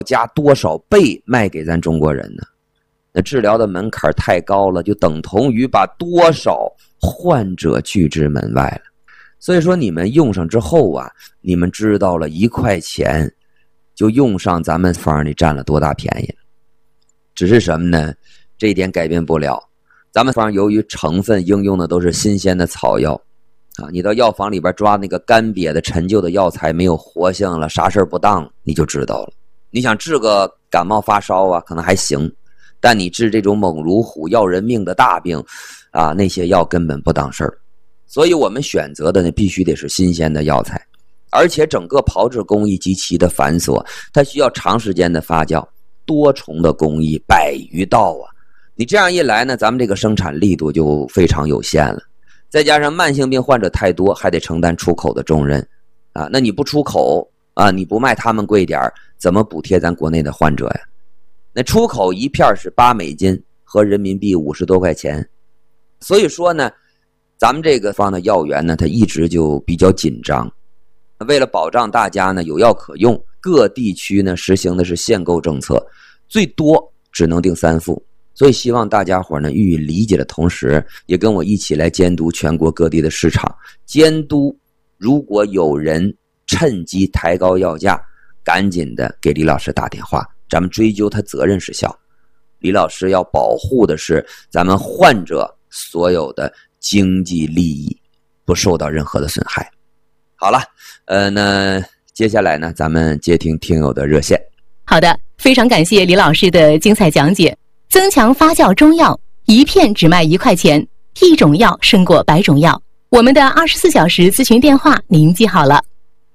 加多少倍卖给咱中国人呢？那治疗的门槛太高了，就等同于把多少患者拒之门外了。所以说你们用上之后啊，你们知道了1块钱就用上咱们方里占了多大便宜了。只是什么呢？这一点改变不了。咱们方由于成分应用的都是新鲜的草药啊，你到药房里边抓那个干瘪的陈旧的药材，没有活性了，啥事不当你就知道了。你想治个感冒发烧啊，可能还行，但你治这种猛如虎要人命的大病啊，那些药根本不当事儿。所以我们选择的呢，必须得是新鲜的药材，而且整个炮制工艺极其的繁琐，它需要长时间的发酵，多重的工艺100余道啊。你这样一来呢，咱们这个生产力度就非常有限了。再加上慢性病患者太多，还得承担出口的重任啊。那你不出口啊，你不卖他们贵点，怎么补贴咱国内的患者呀？那出口一片是8美金，合人民币50多块钱。所以说呢，咱们这个方的药源呢，它一直就比较紧张。为了保障大家呢有药可用，各地区呢实行的是限购政策，最多只能订3副。所以希望大家伙呢予以理解的同时，也跟我一起来监督全国各地的市场，监督如果有人趁机抬高药价，赶紧的给李老师打电话，咱们追究他责任事项。李老师要保护的是咱们患者所有的经济利益，不受到任何的损害。好了，那接下来呢，咱们接听听友的热线。 好的，非常感谢李老师的精彩讲解。增强发酵中药，一片只卖1块钱，一种药胜过100种药。我们的24小时咨询电话您记好了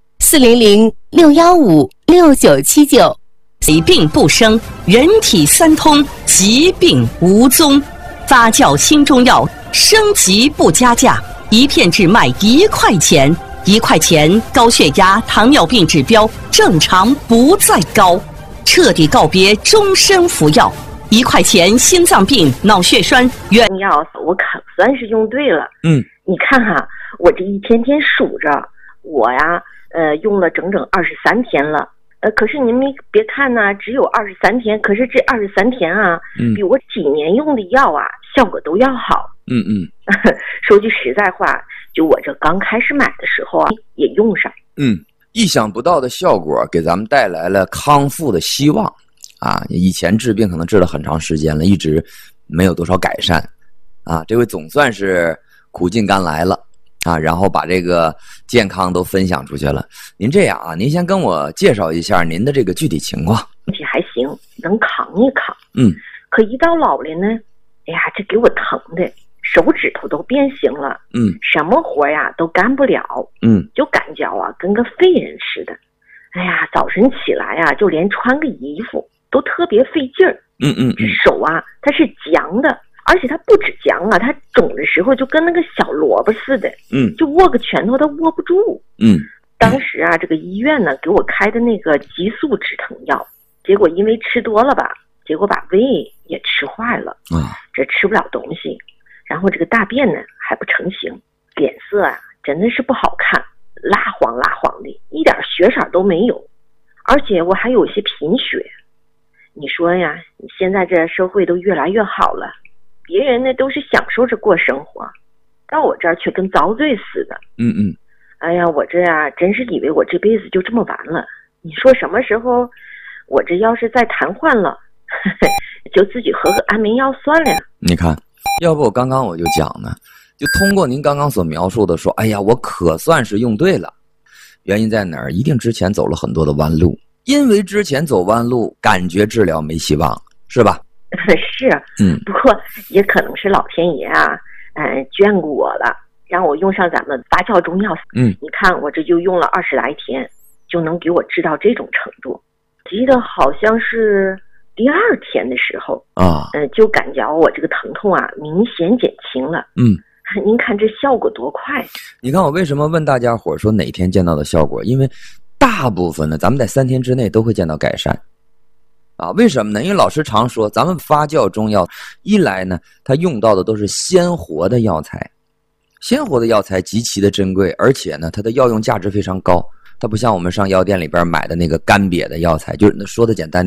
，400-615-6979。 百病不生，人体3通，疾病无踪。发酵新中药，升级不加价，一片只卖1块钱。1块钱，高血压、糖尿病指标正常不再高，彻底告别终身服药。1块钱，心脏病、脑血栓、 药我可算是用对了。你看哈，我这一天天数着，我呀，用了整整23天了。可是您别看呢，只有23天，可是这23天啊，比我几年用的药啊，效果都要好。说句实在话，就我这刚开始买的时候啊，也用上。 意想不到的效果给咱们带来了康复的希望啊！以前治病可能治了很长时间了，一直没有多少改善啊，这回总算是苦尽甘来了啊，然后把这个健康都分享出去了。您这样啊，您先跟我介绍一下您的这个具体情况。 身体还行，能扛一扛。可一到老了呢，哎呀，这给我疼的手指头都变形了。什么活呀都干不了。就感觉啊跟个废人似的。哎呀，早晨起来呀，就连穿个衣服都特别费劲儿。这手啊它是僵的，而且它不止僵啊，它肿的时候就跟那个小萝卜似的。就握个拳头它握不住。当时啊，这个医院呢给我开的那个激素止疼药，结果因为吃多了吧，结果把胃也吃坏了。这吃不了东西，然后这个大便呢还不成形，脸色啊真的是不好看，蜡黄蜡黄的，一点血色都没有，而且我还有些贫血。你说呀，你现在这社会都越来越好了，别人呢都是享受着过生活，到我这儿却跟遭罪似的。哎呀，我这呀真是以为我这辈子就这么完了。你说什么时候我这要是再瘫痪了，就自己喝个安眠药算了。 你看，要不我刚刚我就讲呢，就通过您刚刚所描述的说，哎呀，我可算是用对了。原因在哪儿？一定之前走了很多的弯路，因为之前走弯路，感觉治疗没希望，是吧？ 是，不过也可能是老天爷啊，眷顾我了，让我用上咱们发酵中药。你看我这就用了20来天，就能给我治到这种程度。记得好像是第2天的时候啊，就感觉我这个疼痛啊明显减轻了。您看这效果多快！ 你看我为什么问大家伙说哪天见到的效果？因为大部分呢，咱们在3天之内都会见到改善。为什么呢？因为老师常说，咱们发酵中药，一来呢，它用到的都是鲜活的药材，鲜活的药材极其的珍贵，而且呢，它的药用价值非常高。 它不像我们上药店里边买的那个干瘪的药材，就是说的简单